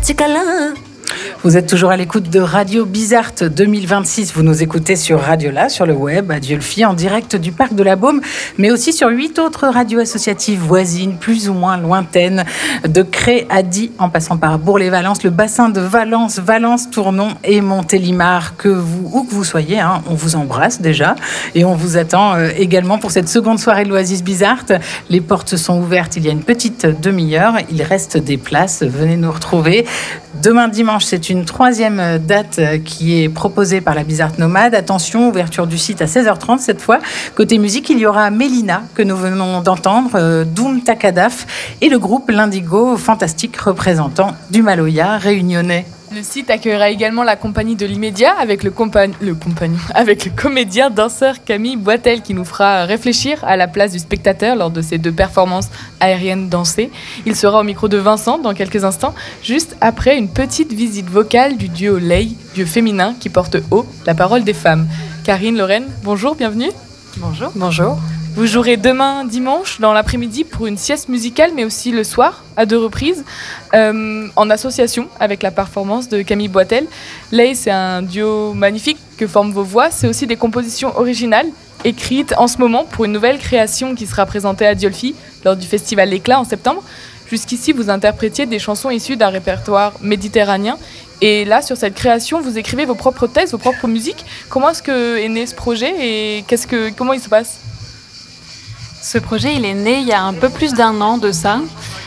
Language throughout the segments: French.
Vous êtes toujours à l'écoute de Radio Bizarte 2026. Vous nous écoutez sur Radio-La, sur le web, à Dieulefit, en direct du Parc de la Baume, mais aussi sur 8 autres radios associatives voisines, plus ou moins lointaines, de Cré à Die, en passant par Bourg-les-Valences, le bassin de Valence, Tournon et Montélimar. Où que vous soyez, on vous embrasse déjà et on vous attend également pour cette seconde soirée de l'Oasis Bizarte. Les portes sont ouvertes il y a une petite demi-heure. Il reste des places. Venez nous retrouver. Demain dimanche, c'est une troisième date qui est proposée par la Bizarte Nomade. Attention, ouverture du site à 16h30 cette fois. Côté musique, il y aura Mélina, que nous venons d'entendre, Doum Takadaf et le groupe L'Indigo, fantastique représentant du Maloya réunionnais. Le site accueillera également la compagnie de l'immédiat avec le comédien danseur Camille Boitel qui nous fera réfléchir à la place du spectateur lors de ces 2 performances aériennes dansées. Il sera au micro de Vincent dans quelques instants, juste après une petite visite vocale du duo Lay, duo féminin qui porte haut la parole des femmes. Karine, Lorraine, bonjour, bienvenue. Bonjour. Bonjour. Vous jouerez demain dimanche dans l'après-midi pour une sieste musicale, mais aussi le soir, à 2 reprises, en association avec la performance de Camille Boitel. Lay, c'est un duo magnifique que forment vos voix. C'est aussi des compositions originales, écrites en ce moment pour une nouvelle création qui sera présentée à Dieulefit lors du festival L'Éclat en septembre. Jusqu'ici, vous interprétiez des chansons issues d'un répertoire méditerranéen. Et là, sur cette création, vous écrivez vos propres textes, vos propres musiques. Comment est-ce est né ce projet et comment il se passe ? Ce projet, il est né il y a un peu plus d'1 an de ça.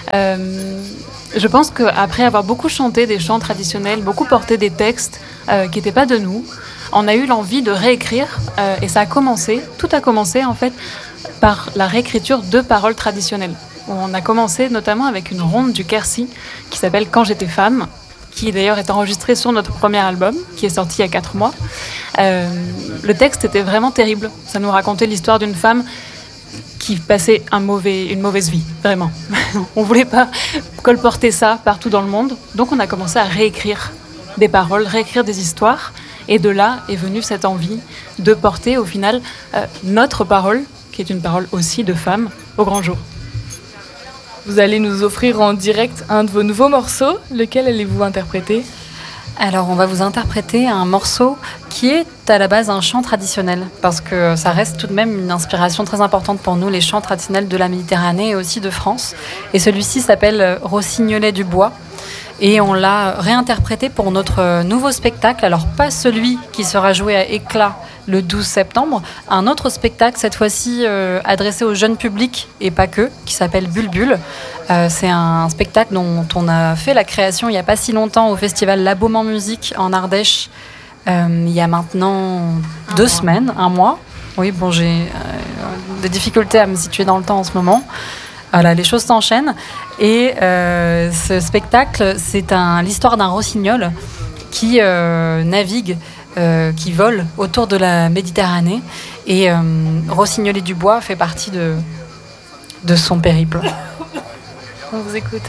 Je pense qu'après avoir beaucoup chanté des chants traditionnels, beaucoup porté des textes qui n'étaient pas de nous, on a eu l'envie de réécrire. Et tout a commencé en fait par la réécriture de paroles traditionnelles. On a commencé notamment avec une ronde du Quercy qui s'appelle « Quand j'étais femme », qui d'ailleurs est enregistrée sur notre premier album, qui est sorti il y a 4 mois. Le texte était vraiment terrible. Ça nous racontait l'histoire d'une femme qui passait une mauvaise vie, vraiment. On ne voulait pas colporter ça partout dans le monde, donc on a commencé à réécrire des paroles, réécrire des histoires, et de là est venue cette envie de porter au final notre parole, qui est une parole aussi de femme, au grand jour. Vous allez nous offrir en direct un de vos nouveaux morceaux, lequel allez-vous interpréter ? Alors, on va vous interpréter un morceau qui est à la base un chant traditionnel, parce que ça reste tout de même une inspiration très importante pour nous, les chants traditionnels de la Méditerranée et aussi de France. Et celui-ci s'appelle « Rossignolet du bois ». Et on l'a réinterprété pour notre nouveau spectacle. Alors, pas celui qui sera joué à Éclat le 12 septembre, un autre spectacle, cette fois-ci adressé au jeune public et pas que, qui s'appelle Bulbul. C'est un spectacle dont on a fait la création il n'y a pas si longtemps au festival La Baume en musique en Ardèche, il y a maintenant 2 semaines, 1 mois. Oui, bon, j'ai des difficultés à me situer dans le temps en ce moment. Voilà, les choses s'enchaînent. Et ce spectacle, c'est l'histoire d'un rossignol qui navigue, qui vole autour de la Méditerranée. Et Rossignolet du bois fait partie de son périple. On vous écoute.